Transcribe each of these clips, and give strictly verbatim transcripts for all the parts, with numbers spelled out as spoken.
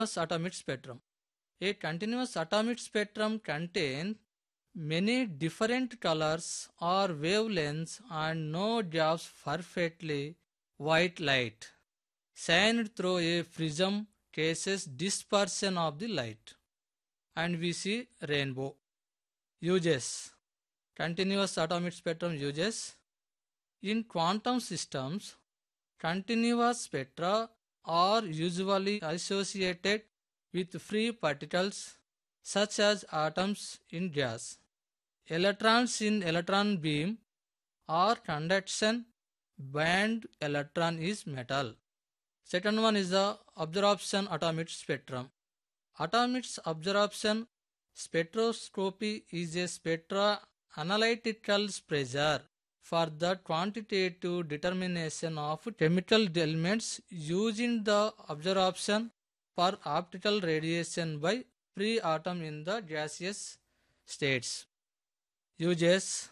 atomic spectrum. A continuous atomic spectrum contains many different colors or wavelengths and no drops perfectly white light shined through a prism cases dispersion of the light, and we see rainbow. Uses continuous atomic spectrum uses in quantum systems. Continuous spectra are usually associated with free particles such as atoms in gas, electrons in electron beam, or conduction band electron is metal. Second one is the absorption atomic spectrum. Atomic absorption spectroscopy is a spectra analytical pressure for the quantitative determination of chemical elements using the absorption for optical radiation by free atom in the gaseous states. Uses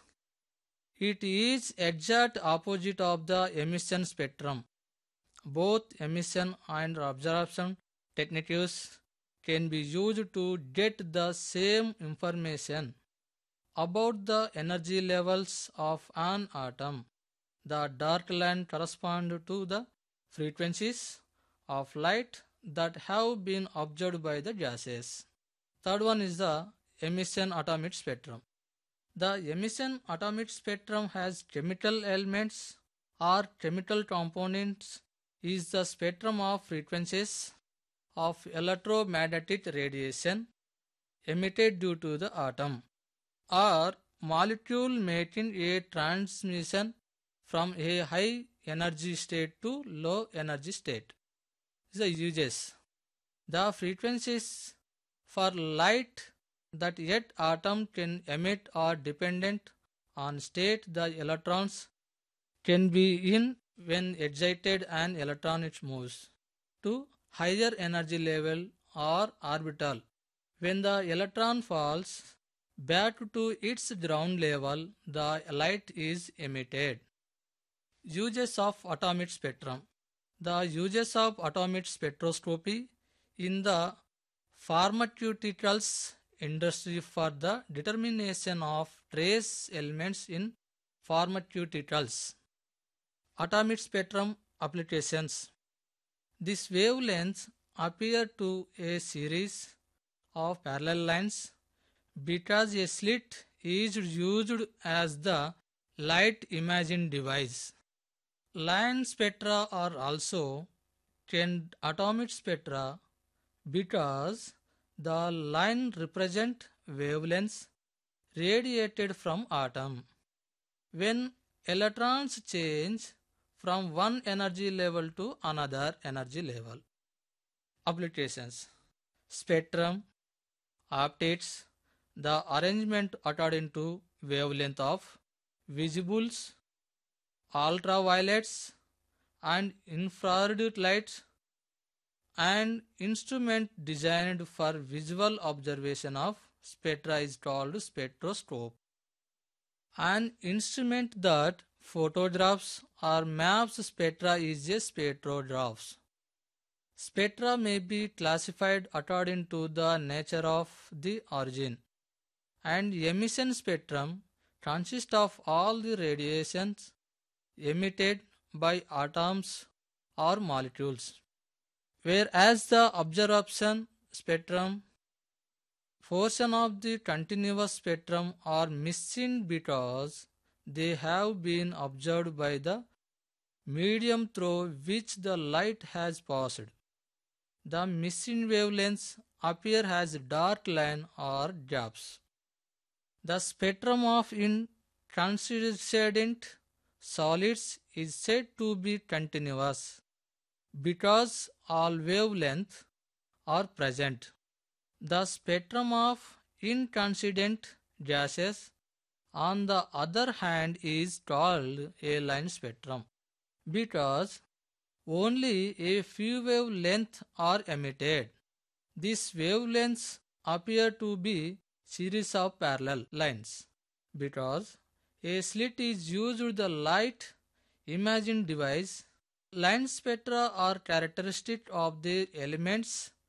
it is exact opposite of the emission spectrum. Both emission and absorption techniques can be used to get the same information about the energy levels of an atom. The dark line corresponds to the frequencies of light that have been observed by the gases. Third one is the emission atomic spectrum. The emission atomic spectrum has chemical elements or chemical components is the spectrum of frequencies of electromagnetic radiation emitted due to the atom or molecule making a transmission from a high energy state to low energy state. The uses the frequencies for light that yet atom can emit are dependent on state the electrons can be in when excited an electron it moves to higher energy level or orbital. When the electron falls back to its ground level, the light is emitted. Uses of atomic spectrum. The uses of atomic spectroscopy in the pharmaceuticals industry for the determination of trace elements in pharmaceuticals. Atomic spectrum applications. These wavelengths appear to a series of parallel lines because a slit is used as the light imaging device. Line spectra are also termed atomic spectra because the line represent wavelengths radiated from atom. When electrons change from one energy level to another energy level. Applications. Spectrum, optics, the arrangement according to wavelength of visibles, ultraviolets and infrared lights, and instrument designed for visual observation of spectra is called spectroscope. An instrument that photographs or maps spectra is a spectrograph. Spectra may be classified according to the nature of the origin, and emission spectrum consists of all the radiations emitted by atoms or molecules, whereas the absorption spectrum portion of the continuous spectrum are missing because they have been observed by the medium through which the light has passed. The missing wavelengths appear as dark line or gaps. The spectrum of incandescent solids is said to be continuous because all wavelengths are present. The spectrum of incandescent gases, on the other hand, is called a line spectrum because only a few wavelengths are emitted. These wavelengths appear to be series of parallel lines because a slit is used the light imaging device. Line spectra are characteristic of the elements